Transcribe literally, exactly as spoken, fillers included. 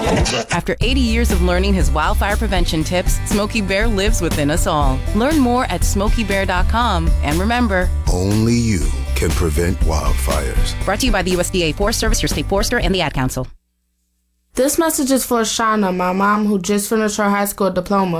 After eighty years of learning his wildfire prevention tips, Smokey Bear lives within us all. Learn more at smokey bear dot com. And remember, only you can prevent wildfires. Brought to you by the U S D A Forest Service, your state forester, and the Ad Council. This message is for Shauna, my mom, who just finished her high school diploma.